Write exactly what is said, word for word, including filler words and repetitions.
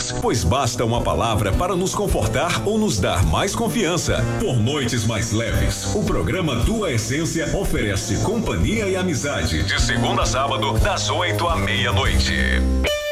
juntos, pois basta uma palavra para nos confortar ou nos dar mais confiança. Por noites mais leves, o programa Tua Essência oferece companhia e amizade de segunda a sábado, das oito à meia-noite.